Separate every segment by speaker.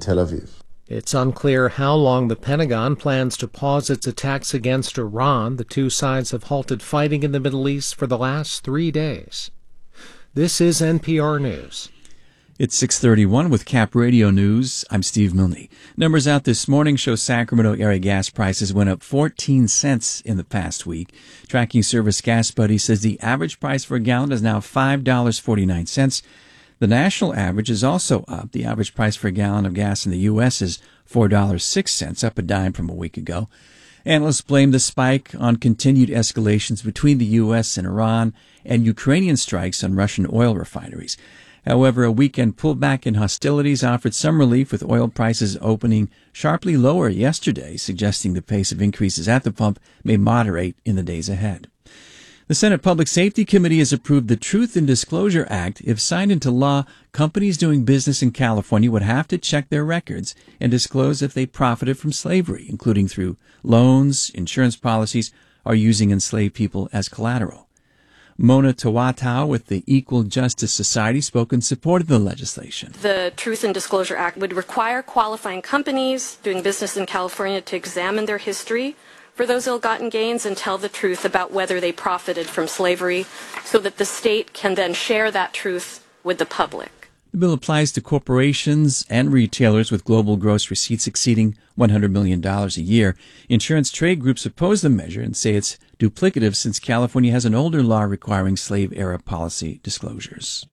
Speaker 1: Tel Aviv.
Speaker 2: It's unclear how long the Pentagon plans to pause its attacks against Iran. The two sides have halted fighting in the Middle East for the last 3 days. This is NPR News.
Speaker 3: It's 6:31 with Cap Radio News. I'm Steve Milne. Numbers out this morning show Sacramento area gas prices went up 14 cents in the past week. Tracking service Gas Buddy says the average price for a gallon is now $5.49. The national average is also up. The average price for a gallon of gas in the U.S. is $4.06, up a dime from a week ago. Analysts blame the spike on continued escalations between the U.S. and Iran and Ukrainian strikes on Russian oil refineries. However, a weekend pullback in hostilities offered some relief, with oil prices opening sharply lower yesterday, suggesting the pace of increases at the pump may moderate in the days ahead. The Senate Public Safety Committee has approved the Truth and Disclosure Act. If signed into law, companies doing business in California would have to check their records and disclose if they profited from slavery, including through loans, insurance policies, or using enslaved people as collateral. Mona Tawatau with the Equal Justice Society spoke in support of the legislation.
Speaker 4: The Truth and Disclosure Act would require qualifying companies doing business in California to examine their history for those ill-gotten gains and tell the truth about whether they profited from slavery, so that the state can then share that truth with the public.
Speaker 3: The bill applies to corporations and retailers with global gross receipts exceeding $100 million a year. Insurance trade groups oppose the measure and say it's duplicative, since California has an older law requiring slave-era policy disclosures.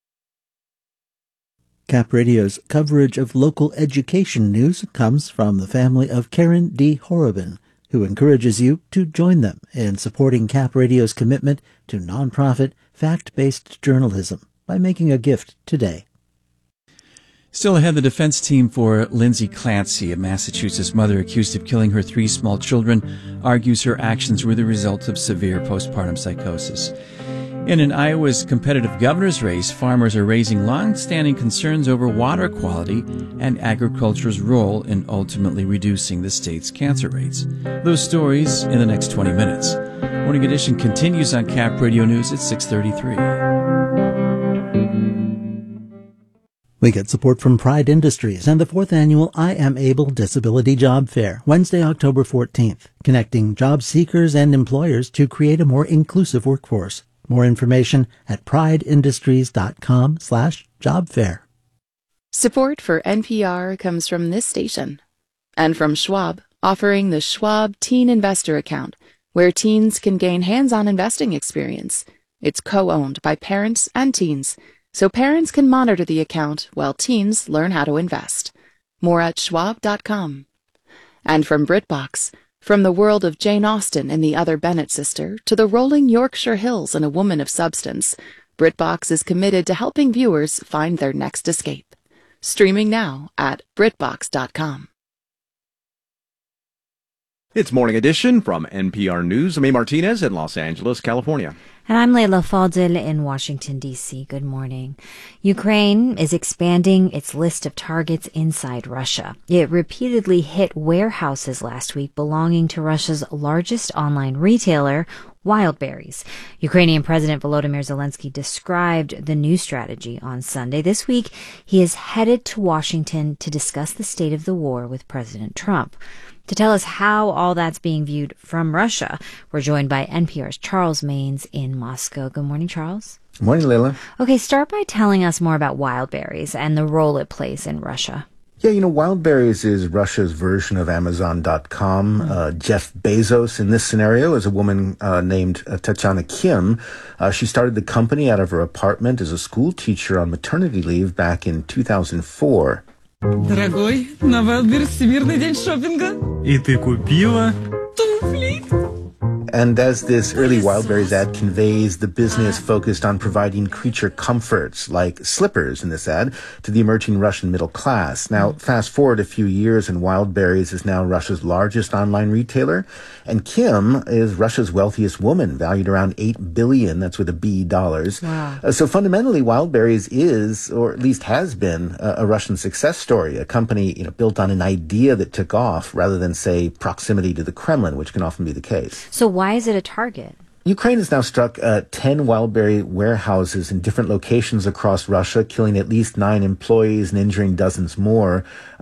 Speaker 5: Cap Radio's coverage of local education news comes from the family of Karen D. Horobin, who encourages you to join them in supporting Cap Radio's commitment to nonprofit, fact-based journalism by making a gift today.
Speaker 3: Still ahead, the defense team for Lindsay Clancy, a Massachusetts mother accused of killing her 3 small children, argues her actions were the result of severe postpartum psychosis. And in Iowa's competitive governor's race, farmers are raising long-standing concerns over water quality and agriculture's role in ultimately reducing the state's cancer rates. Those stories in the next 20 minutes. Morning Edition continues on Cap Radio News at 6:33.
Speaker 5: We get support from Pride Industries and the 4th Annual I Am Able Disability Job Fair, Wednesday, October 14th, connecting job seekers and employers to create a more inclusive workforce. More information at prideindustries.com/jobfair.
Speaker 6: Support for NPR comes from this station and from Schwab, offering the Schwab Teen Investor Account, where teens can gain hands-on investing experience. It's co-owned by parents and teens, so parents can monitor the account while teens learn how to invest. More at schwab.com. And from BritBox, from the world of Jane Austen and the Other Bennet sister to the rolling Yorkshire Hills and A Woman of Substance, BritBox is committed to helping viewers find their next escape. Streaming now at BritBox.com.
Speaker 7: It's Morning Edition from NPR News. I'm A. Martinez in Los Angeles, California.
Speaker 8: And I'm Leila Fadel in Washington, D.C. Good morning. Ukraine is expanding its list of targets inside Russia. It repeatedly hit warehouses last week belonging to Russia's largest online retailer, Wildberries. Ukrainian President Volodymyr Zelensky described the new strategy on Sunday. This week, he is headed to Washington to discuss the state of the war with President Trump. To tell us how all that's being viewed from Russia, we're joined by NPR's Charles Maynes in Moscow. Good morning, Charles.
Speaker 1: Good morning, Leila.
Speaker 8: Okay, start by telling us more about Wildberries and the role it plays in Russia.
Speaker 1: Yeah, Wildberries is Russia's version of Amazon.com. Jeff Bezos, in this scenario, is a woman named Tatiana Kim. She started the company out of her apartment as a school teacher on maternity leave back in 2004.
Speaker 9: Дорогой, на Wildberries Всемирный день шопинга. И ты купила туфли.
Speaker 1: And as this early Wildberries ad conveys, the business focused on providing creature comforts, like slippers in this ad, to the emerging Russian middle class. Now, fast forward a few years, and Wildberries is now Russia's largest online retailer. And Kim is Russia's wealthiest woman, valued around $8 billion, that's with a B, dollars.
Speaker 8: Wow.
Speaker 1: So fundamentally, Wildberries is, or at least has been, a Russian success story, a company built on an idea that took off rather than, say, proximity to the Kremlin, which can often be the case.
Speaker 8: So why is it a target?
Speaker 1: Ukraine has now struck 10 Wildberry warehouses in different locations across Russia, killing at least 9 employees and injuring dozens more.